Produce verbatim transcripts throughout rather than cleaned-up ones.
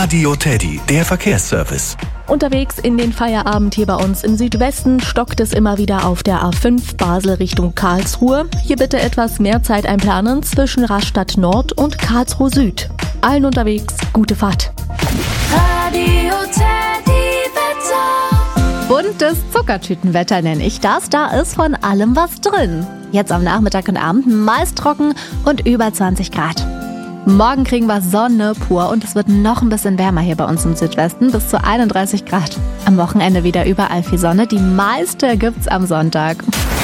Radio Teddy, der Verkehrsservice. Unterwegs in den Feierabend hier bei uns im Südwesten stockt es immer wieder auf der A fünf Basel Richtung Karlsruhe. Hier bitte etwas mehr Zeit einplanen zwischen Rastatt Nord und Karlsruhe Süd. Allen unterwegs gute Fahrt. Radio Teddy Wetter. Buntes Zuckertütenwetter nenne ich das. Da ist von allem was drin. Jetzt am Nachmittag und Abend meist trocken und über zwanzig Grad. Morgen kriegen wir Sonne pur und es wird noch ein bisschen wärmer hier bei uns im Südwesten, bis zu einunddreißig Grad. Am Wochenende wieder überall viel Sonne, die meiste gibt's am Sonntag.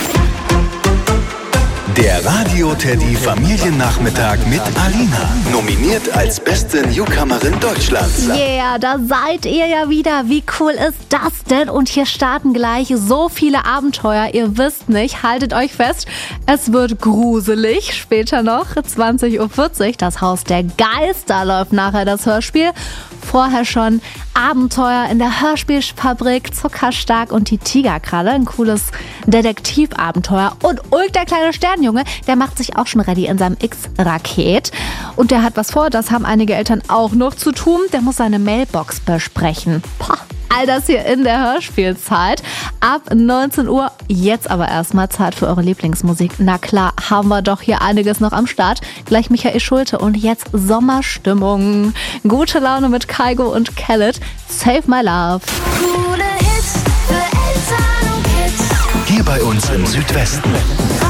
Der Radio Teddy Familiennachmittag mit Alina. Nominiert als beste Newcomerin Deutschlands. Yeah, da seid ihr ja wieder. Wie cool ist das denn? Und hier starten gleich so viele Abenteuer. Ihr wisst nicht, haltet euch fest. Es wird gruselig. Später noch, zwanzig Uhr vierzig, das Haus der Geister läuft nachher das Hörspiel. Vorher schon Abenteuer in der Hörspielfabrik, Zuckerstark und die Tigerkralle. Ein cooles Detektivabenteuer. Und Ulk, der kleine Sternjunge, der macht sich auch schon ready in seinem X-Raket. Und der hat was vor, das haben einige Eltern auch noch zu tun. Der muss seine Mailbox besprechen. Poh. All das hier in der Hörspielzeit. Ab neunzehn Uhr. Jetzt aber erstmal Zeit für eure Lieblingsmusik. Na klar, haben wir doch hier einiges noch am Start. Gleich Michael Schulte und jetzt Sommerstimmung. Gute Laune mit Kygo und Khaled. Save My Love. Coole Hits für Eltern und Kids. Hier bei uns im Südwesten.